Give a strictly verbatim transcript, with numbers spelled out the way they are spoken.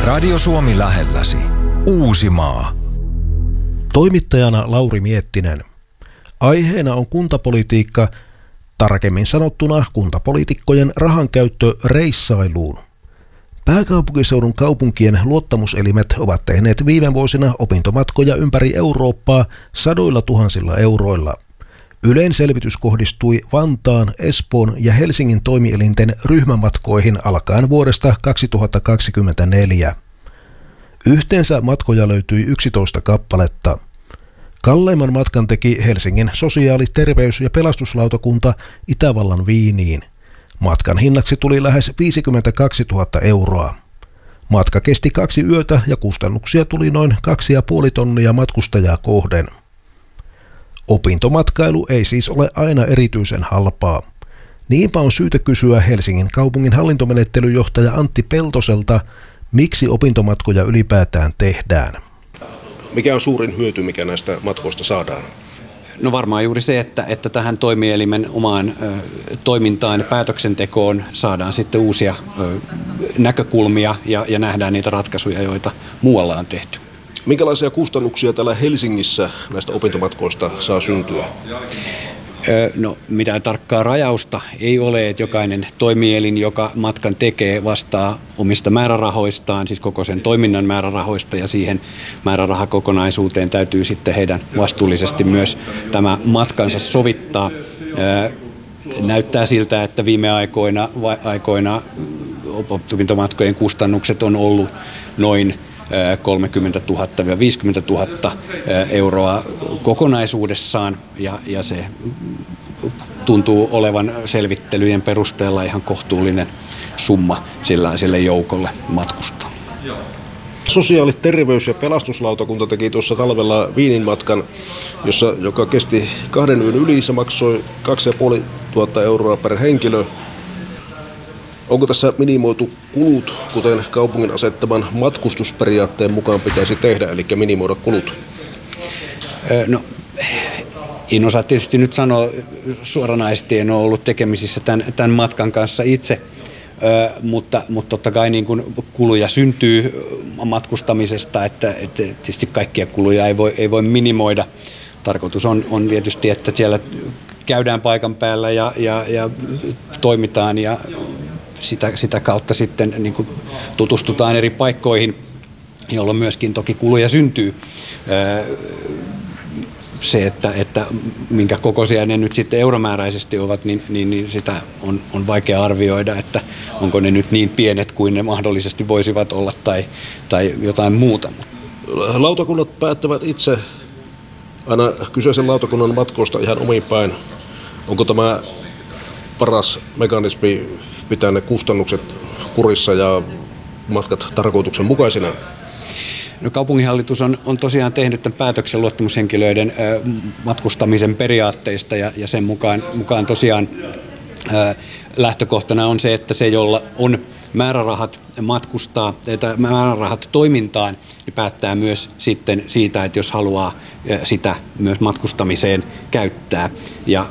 Radio Suomi lähelläsi. Uusimaa. Toimittajana Lauri Miettinen. Aiheena on kuntapolitiikka, tarkemmin sanottuna kuntapoliitikkojen rahankäyttö reissailuun. Pääkaupunkiseudun kaupunkien luottamuselimet ovat tehneet viime vuosina opintomatkoja ympäri Eurooppaa sadoilla tuhansilla euroilla. Ylein selvitys kohdistui Vantaan, Espoon ja Helsingin toimielinten ryhmämatkoihin alkaen vuodesta kaksituhattakaksikymmentäneljä. Yhteensä matkoja löytyi yksitoista kappaletta. Kalleimman matkan teki Helsingin sosiaali-, terveys- ja pelastuslautakunta Itävallan Wieniin. Matkan hinnaksi tuli lähes viisikymmentäkaksituhatta euroa. Matka kesti kaksi yötä ja kustannuksia tuli noin kaksi ja puoli tonnia matkustajaa kohden. Opintomatkailu ei siis ole aina erityisen halpaa. Niinpä on syytä kysyä Helsingin kaupungin hallintomenettelyjohtaja Antti Peltoselta, miksi opintomatkoja ylipäätään tehdään. Mikä on suurin hyöty, mikä näistä matkoista saadaan? No varmaan juuri se, että, että tähän toimielimen omaan ö, toimintaan ja päätöksentekoon saadaan sitten uusia ö, näkökulmia ja, ja nähdään niitä ratkaisuja, joita muualla on tehty. Minkälaisia kustannuksia täällä Helsingissä näistä opintomatkoista saa syntyä? No mitään tarkkaa rajausta ei ole, että jokainen toimielin, joka matkan tekee, vastaa omista määrärahoistaan, siis koko sen toiminnan määrärahoista, ja siihen määrärahakokonaisuuteen täytyy sitten heidän vastuullisesti myös tämä matkansa sovittaa. Näyttää siltä, että viime aikoina, aikoina opintomatkojen kustannukset on ollut noin kolmekymmentätuhatta viisikymmentätuhatta euroa kokonaisuudessaan, ja, ja se tuntuu olevan selvittelyjen perusteella ihan kohtuullinen summa sillä, sille joukolle matkustaa. Sosiaali-, terveys- ja pelastuslautakunta teki tuossa talvella Wienin matkan, jossa, joka kesti kahden yön yli. Se maksoi kaksi ja puoli tuhatta euroa per henkilö. Onko tässä minimoitu kulut, kuten kaupungin asettaman matkustusperiaatteen mukaan pitäisi tehdä, eli minimoida kulut? No, en osaa tietysti nyt sanoa suoranaisesti, en ole ollut tekemisissä tämän, tämän matkan kanssa itse, mutta, mutta totta kai niin kuin kuluja syntyy matkustamisesta, että, että tietysti kaikkia kuluja ei voi, ei voi minimoida. Tarkoitus on, on tietysti, että siellä käydään paikan päällä ja, ja, ja toimitaan ja Sitä, sitä kautta sitten niin kuin tutustutaan eri paikkoihin, jolloin myöskin toki kuluja syntyy. Se, että, että minkä kokoisia ne nyt sitten euromääräisesti ovat, niin, niin, niin sitä on, on vaikea arvioida, että onko ne nyt niin pienet kuin ne mahdollisesti voisivat olla tai, tai jotain muuta. Lautakunnat päättävät itse aina kyseisen lautakunnan matkoista ihan omiin päin. Onko tämä paras mekanismi pitää ne kustannukset kurissa ja matkat tarkoituksenmukaisina? No, kaupunginhallitus on, on tosiaan tehnyt tämän päätöksen luottamushenkilöiden ö, matkustamisen periaatteista, ja, ja sen mukaan, mukaan tosiaan ö, lähtökohtana on se, että se, jolla on määrärahat matkustaa, tai määrärahat toimintaan, niin päättää myös sitten siitä, että jos haluaa sitä myös matkustamiseen käyttää. Ja